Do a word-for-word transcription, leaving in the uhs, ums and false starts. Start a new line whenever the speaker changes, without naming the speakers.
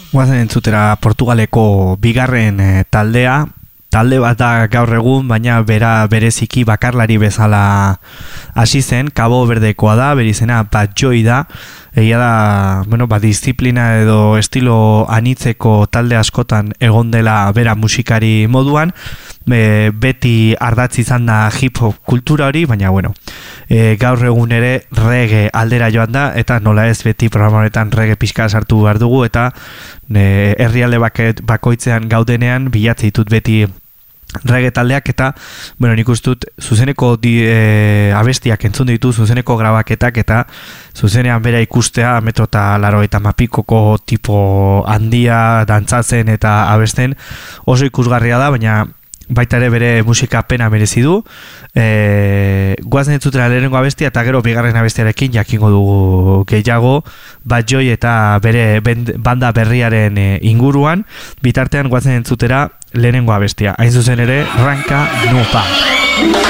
Guazen entzutera Portugaleko bigarren e, taldea, talde bat da gaur egun, baina bera bereziki bakarlari bezala hasi zen, Cabo Verdekoa da, bere izena Bad Joy da, egia da, bueno, ba, disiplina edo estilo anitzeko talde askotan egon dela bera musikari moduan, e, beti ardatz izan da hip hop kultura hori, baina bueno, e, gaur egun ere reggae aldera joan da, eta nola ez beti programa honetan reggae pixka sartu behar dugu, eta e, herrialde baket, bakoitzean gaudenean bilatze ditut beti reggae taldeak, eta bueno, nik ustut zuzeneko di, e, abestiak entzun ditu, zuzeneko grabaketak, eta zuzenean bera ikustea metro eta laro eta mapikoko tipo handia dantzatzen eta abesten oso ikusgarria da, baina baita ere bere musika pena merezi du. E, guazen entzutera lehenengo abestia eta gero bigarren abestiarekin jakingo dugu gehiago Bad Joy eta bere banda berriaren e, inguruan. Bitartean guazen entzutera lehenengo abestia, hain zuzen ere Ranka Nupa.